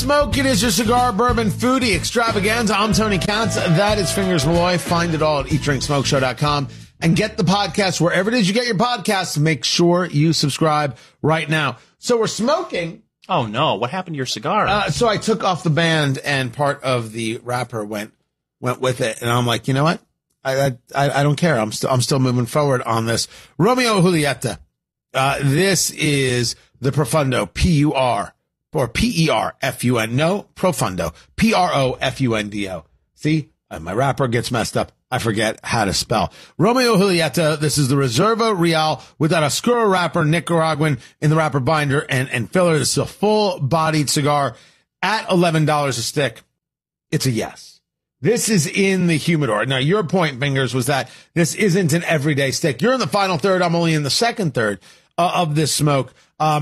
Smoke It is your cigar bourbon foodie extravaganza. I'm Tony Katz. That is Fingers Malloy. Find it all at eatdrinksmokeshow.com and get the podcast wherever it is you get your podcasts. Make sure you subscribe right now. So we're smoking. Oh no! What happened to your cigar? So I took off the band and part of the wrapper went with it, and I'm like, you know what? I don't care. I'm still moving forward on this. Romeo Julieta. This is the Profundo, P-U-R, or P-E-R-F-U-N. No, Profundo, P-R-O-F-U-N-D-O. See, my wrapper gets messed up. I forget how to spell. Romeo Julieta, this is the Reserva Real with that Oscuro wrapper, Nicaraguan in the wrapper binder and filler. This is a full-bodied cigar at $11 a stick. It's a yes. This is in the humidor. Now, your point, Fingers, was that this isn't an everyday stick. You're in the final third. I'm only in the second third of this smoke.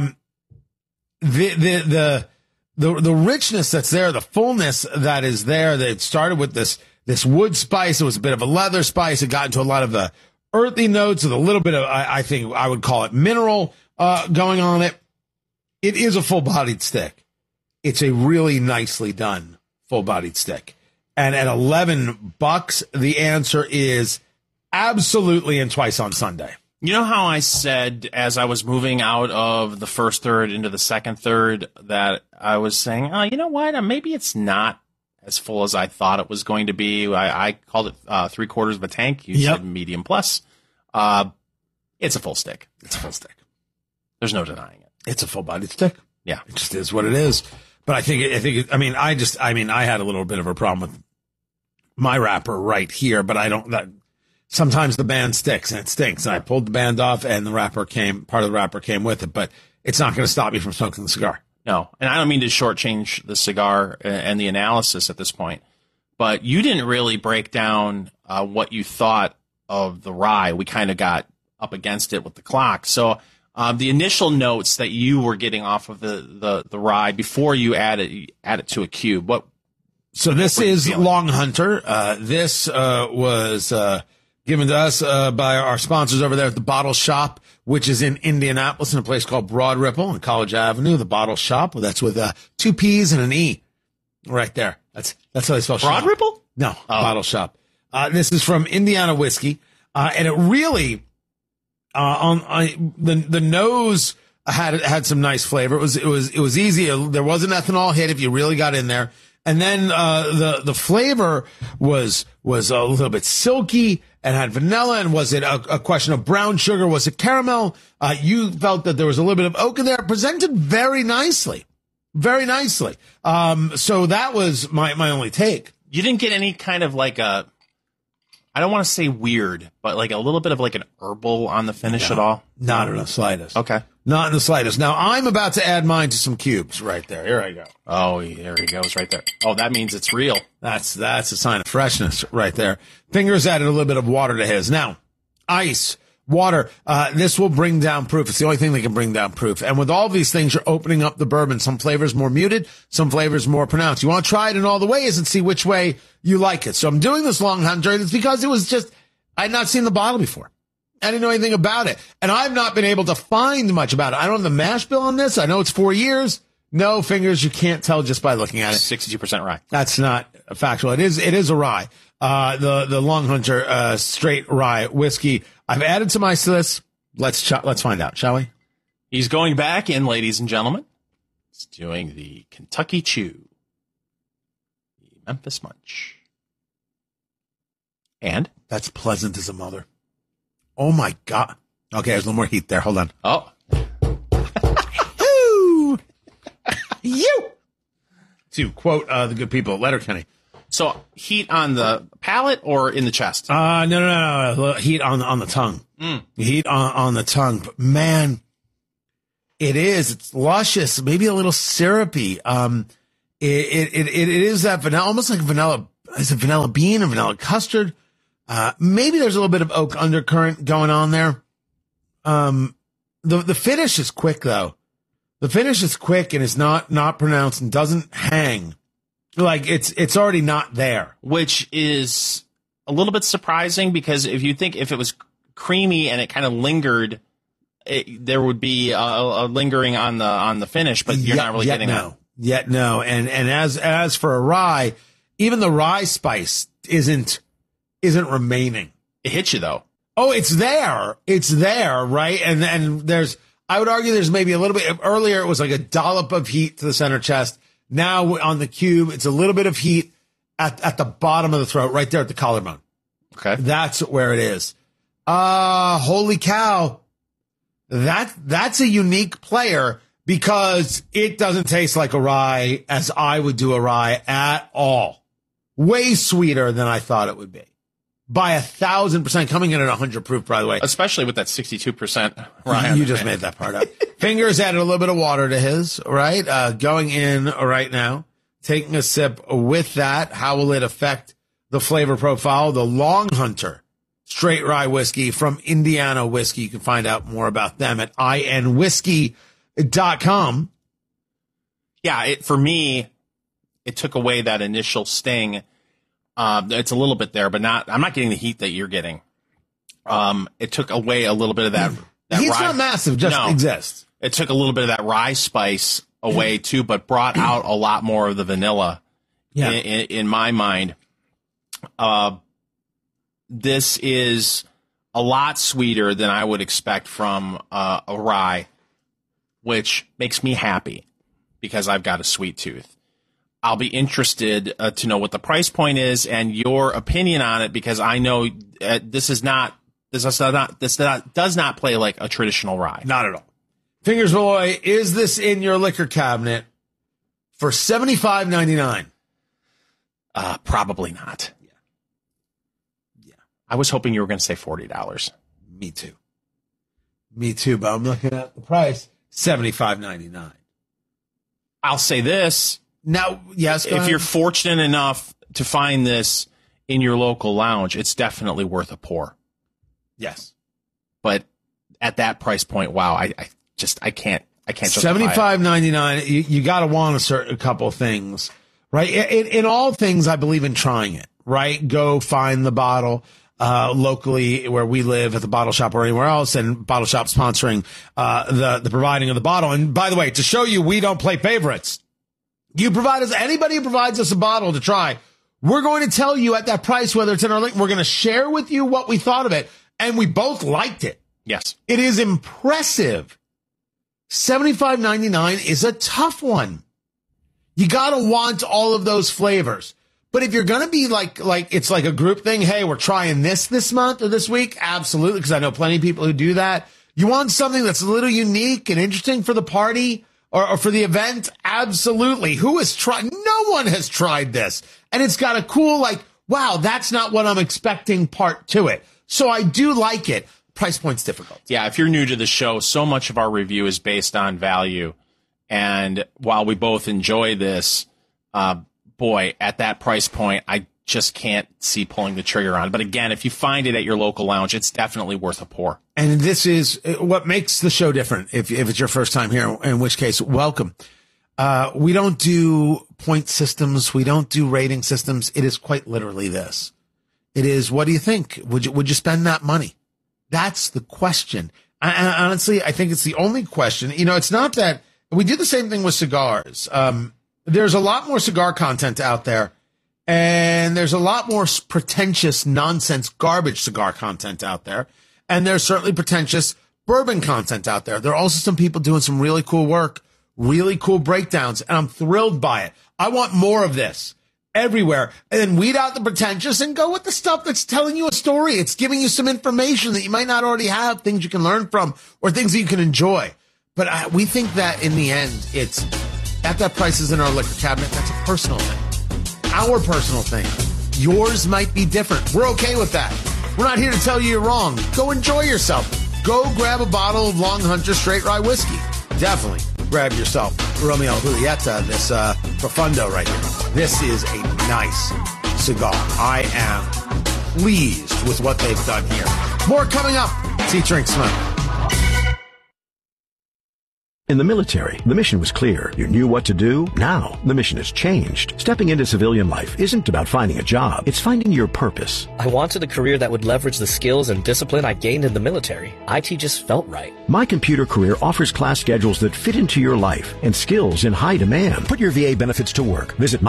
The richness that's there, the fullness that is there, that it started with this wood spice. It was a bit of a leather spice. It got into a lot of the earthy notes with a little bit of, I think I would call it mineral, going on it. It is a full-bodied stick. It's a really nicely done full-bodied stick. And at $11, the answer is absolutely and twice on Sunday. You know how I said as I was moving out of the first third into the second third that I was saying, oh, you know what? Maybe it's not as full as I thought it was going to be. I called it 3/4 of a tank. You said medium plus. It's a full stick. It's a full stick. There's no denying it. It's a full-bodied stick. Yeah. It just is what it is. But I had a little bit of a problem with my wrapper right here, but sometimes the band sticks and it stinks. And I pulled the band off and part of the wrapper came with it, but it's not going to stop me from smoking the cigar. No. And I don't mean to shortchange the cigar and the analysis at this point, but you didn't really break down what you thought of the rye. We kind of got up against it with the clock. So the initial notes that you were getting off of the rye before you add it to a cube, So this is Long Hunter. This was given to us by our sponsors over there at the Bottle Shop, which is in Indianapolis in a place called Broad Ripple on College Avenue. The Bottle Shop. Well, that's with 2 P's and an E right there. That's how they spell Broad shop. Ripple? No, Bottle Shop. This is from Indiana Whiskey, and it really the nose had some nice flavor. It was easy. There was an ethanol hit if you really got in there. And then the flavor was a little bit silky and had vanilla. And was it a question of brown sugar? Was it caramel? You felt that there was a little bit of oak in there. Presented very nicely, very nicely. So that was my only take. You didn't get any kind of I don't want to say weird, but like a little bit of like an herbal on the finish at all? Not in the slightest. Okay. Not in the slightest. Now, I'm about to add mine to some cubes right there. Here I go. Oh, there he goes right there. Oh, that means it's real. That's a sign of freshness right there. Fingers added a little bit of water to his. Now, ice, water, this will bring down proof. It's the only thing that can bring down proof. And with all these things, you're opening up the bourbon. Some flavors more muted, some flavors more pronounced. You want to try it in all the ways and see which way you like it. So I'm doing this Long Hunter. It's because it was just, I had not seen the bottle before. I didn't know anything about it. And I've not been able to find much about it. I don't have the mash bill on this. I know it's 4 years. No, Fingers, you can't tell just by looking at it. 62% rye. That's not factual. It is a rye. The Long Hunter, straight rye whiskey. I've added to my list. Let's find out, shall we? He's going back in, ladies and gentlemen. He's doing the Kentucky Chew, the Memphis Munch. And? That's pleasant as a mother. Oh, my God. Okay, there's a little more heat there. Hold on. Oh. You! To quote the good people at Letterkenny. So heat on the palate or in the chest? No. Heat on the tongue. Heat on the tongue. But man, it's luscious, maybe a little syrupy. It is that vanilla, almost like vanilla. Is it vanilla bean or vanilla custard? Maybe there's a little bit of oak undercurrent going on there. The finish is quick though. The finish is quick and is not pronounced and doesn't hang. Like it's already not there. Which is a little bit surprising because if it was creamy and it kind of lingered, there would be a lingering on the finish, but you're not really getting that. Yet no. And as for a rye, even the rye spice isn't remaining. It hits you though. Oh, it's there. It's there, right? And I would argue there's maybe a little bit earlier. It was like a dollop of heat to the center chest. Now on the cube, it's a little bit of heat at the bottom of the throat, right there at the collarbone. Okay. That's where it is. Holy cow. That's a unique player because it doesn't taste like a rye as I would do a rye at all. Way sweeter than I thought it would be. By 1,000%, coming in at 100 proof, by the way. Especially with that 62% rye. You just made that part up. Fingers added a little bit of water to his, right? Going in right now, taking a sip with that. How will it affect the flavor profile? The Long Hunter straight rye whiskey from Indiana Whiskey. You can find out more about them at inwhiskey.com. Yeah, for me, it took away that initial sting. It's a little bit there, but I'm not getting the heat that you're getting. It took away a little bit of that Heat's rye. not massive, just exists. It took a little bit of that rye spice away too, but brought out a lot more of the vanilla in my mind. This is a lot sweeter than I would expect from a rye, which makes me happy because I've got a sweet tooth. I'll be interested to know what the price point is and your opinion on it because I know this does not play like a traditional rye. Not at all. Fingers Boy, is this in your liquor cabinet for $75.99? Probably not. Yeah. I was hoping you were going to say $40. Me too, but I'm looking at the price, $75.99. I'll say this. Now, yes, if you're fortunate enough to find this in your local lounge, it's definitely worth a pour. Yes. But at that price point, wow, I can't $75.99. You got to want a couple of things, right? In all things, I believe in trying it, right? Go find the bottle locally where we live at the bottle shop or anywhere else, and bottle shop sponsoring the providing of the bottle. And by the way, to show you we don't play favorites. Anybody who provides us a bottle to try, we're going to tell you at that price, whether it's in our link, we're going to share with you what we thought of it. And we both liked it. Yes. It is impressive. $75.99 is a tough one. You got to want all of those flavors. But if you're going to be like it's like a group thing, hey, we're trying this month or this week, absolutely, because I know plenty of people who do that. You want something that's a little unique and interesting for the party or for the event? Absolutely. Who has tried? No one has tried this. And it's got a cool, wow, that's not what I'm expecting part to it. So I do like it. Price point's difficult. Yeah, if you're new to the show, so much of our review is based on value. And while we both enjoy this, boy, at that price point, I just can't see pulling the trigger on. But again, if you find it at your local lounge, it's definitely worth a pour. And this is what makes the show different. If it's your first time here, in which case, welcome. We don't do point systems. We don't do rating systems. It is quite literally this. It is, what do you think? Would you spend that money? That's the question. Honestly, I think it's the only question. It's not that we do the same thing with cigars. There's a lot more cigar content out there, and there's a lot more pretentious nonsense garbage cigar content out there. And there's certainly pretentious bourbon content out there. There are also some people doing some really cool work, really cool breakdowns, and I'm thrilled by it. I want more of this everywhere. And then weed out the pretentious and go with the stuff that's telling you a story. It's giving you some information that you might not already have, things you can learn from, or things that you can enjoy. But we think that in the end, it's at that price is in our liquor cabinet. That's a personal thing. Our personal thing. Yours might be different. We're okay with that. We're not here to tell you you're wrong. Go enjoy yourself. Go grab a bottle of Long Hunter Straight Rye Whiskey. Definitely grab yourself Romeo Julieta, this Profundo right here. This is a nice cigar. I am pleased with what they've done here. More coming up. Tea Drink Smoke. In the military, the mission was clear. You knew what to do. Now, the mission has changed. Stepping into civilian life isn't about finding a job. It's finding your purpose. I wanted a career that would leverage the skills and discipline I gained in the military. IT just felt right. My Computer Career offers class schedules that fit into your life and skills in high demand. Put your VA benefits to work. Visit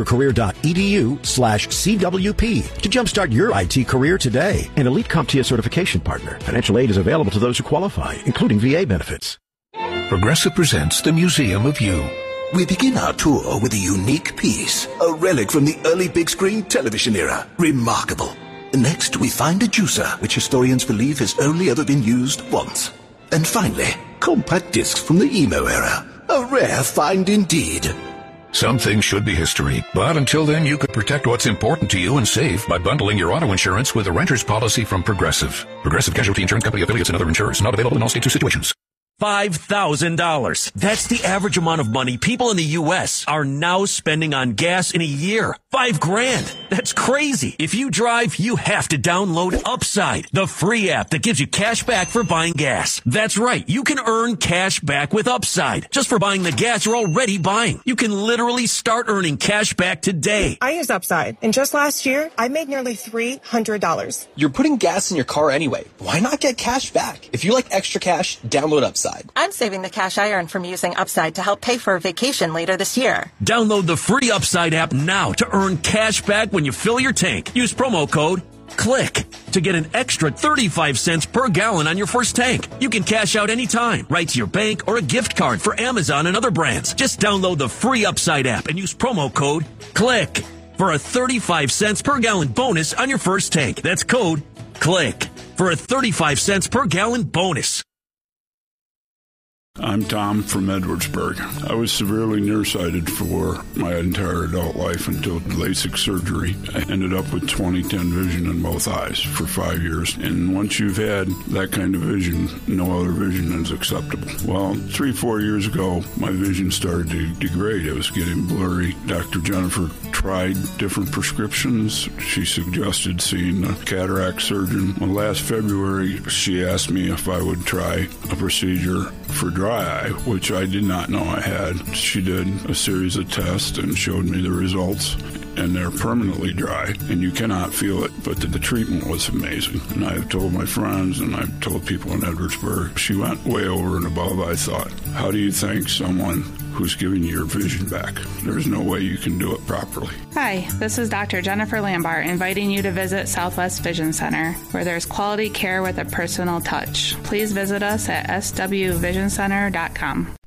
mycomputercareer.edu/CWP to jumpstart your IT career today. An elite CompTIA certification partner. Financial aid is available to those who qualify, including VA benefits. Progressive presents the Museum of You. We begin our tour with a unique piece, a relic from the early big screen television era. Remarkable. Next, we find a juicer, which historians believe has only ever been used once. And finally, compact discs from the emo era. A rare find indeed. Some things should be history, but until then you could protect what's important to you and save by bundling your auto insurance with a renter's policy from Progressive. Progressive Casualty Insurance Company affiliates and other insurers. Not available in all states or situations. $5,000. That's the average amount of money people in the U.S. are now spending on gas in a year. $5,000. That's crazy. If you drive, you have to download Upside, the free app that gives you cash back for buying gas. That's right. You can earn cash back with Upside just for buying the gas you're already buying. You can literally start earning cash back today. I use Upside, and just last year, I made nearly $300. You're putting gas in your car anyway. Why not get cash back? If you like extra cash, download Upside. I'm saving the cash I earn from using Upside to help pay for a vacation later this year. Download the free Upside app now to earn cash back when you fill your tank. Use promo code CLICK to get an extra 35 cents per gallon on your first tank. You can cash out anytime, right to your bank or a gift card for Amazon and other brands. Just download the free Upside app and use promo code CLICK for a 35 cents per gallon bonus on your first tank. That's code CLICK for a 35 cents per gallon bonus. I'm Tom from Edwardsburg. I was severely nearsighted for my entire adult life until LASIK surgery. I ended up with 20/10 vision in both eyes for 5 years. And once you've had that kind of vision, no other vision is acceptable. Well, 3-4 years ago, my vision started to degrade. It was getting blurry. Dr. Jennifer tried different prescriptions. She suggested seeing a cataract surgeon. Well, last February, she asked me if I would try a procedure for dry eye, which I did not know I had. She did a series of tests and showed me the results, and they're permanently dry, and you cannot feel it, but the treatment was amazing. And I've told my friends, and I've told people in Edwardsburg, she went way over and above, I thought. How do you thank someone who's giving you your vision back? There's no way you can do it properly. Hi, this is Dr. Jennifer Lambart inviting you to visit Southwest Vision Center, where there's quality care with a personal touch. Please visit us at swvisioncenter.com.